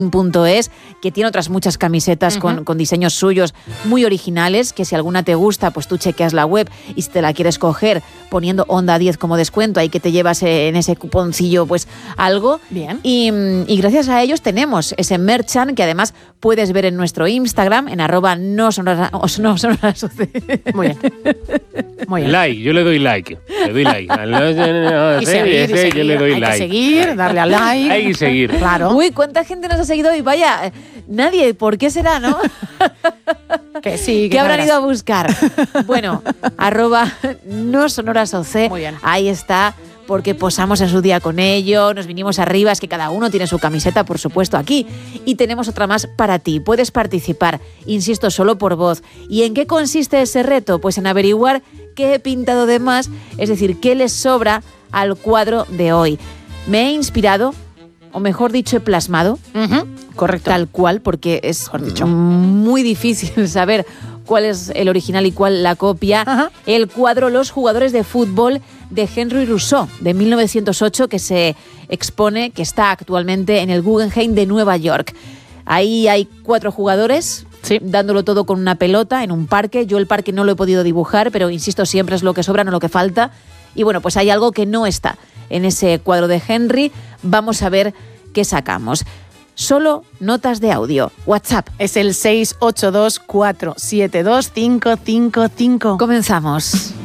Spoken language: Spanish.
.es, que tiene otras muchas camisetas con diseños suyos muy originales, que si alguna te gusta, pues tú chequeas la web y si te la quieres coger poniendo Onda 10 como descuento, ahí que te llevas en ese cuponcillo pues algo. Bien. Y gracias a ellos tenemos ese merchant que además puedes ver en nuestro Instagram, en @nosonora_soc. Muy bien. Muy bien. Like, yo le doy like. Le doy like. Y seguir, yo le doy hay like. que seguir, darle a like. Hay que seguir. Claro. Uy, ¿cuánta gente nos ha seguido? Y vaya, nadie, ¿por qué será, no? Que sí, ¿Qué habrán sabrás. ido a buscar? Bueno, @nosonorasoc. Muy bien. Ahí está, porque posamos en su día con ello, nos vinimos arriba, es que cada uno tiene su camiseta, por supuesto, aquí. Y tenemos otra más para ti. Puedes participar, insisto, solo por voz. ¿Y en qué consiste ese reto? Pues en averiguar qué he pintado de más, es decir, qué les sobra al cuadro de hoy. Me he inspirado, o mejor dicho, he plasmado, Correcto. tal cual, porque es Mejor dicho. muy difícil saber cuál es el original y cuál la copia. Ajá. El cuadro Los jugadores de fútbol de Henry Rousseau, de 1908, que se expone, que está actualmente en el Guggenheim de Nueva York. Ahí hay 4 jugadores, Sí. dándolo todo con una pelota en un parque. Yo el parque no lo he podido dibujar, pero insisto, siempre es lo que sobra, no lo que falta. Y bueno, pues hay algo que no está en ese cuadro de Henry. Vamos a ver qué sacamos. Solo notas de audio. WhatsApp. Es el 682472555. Comenzamos.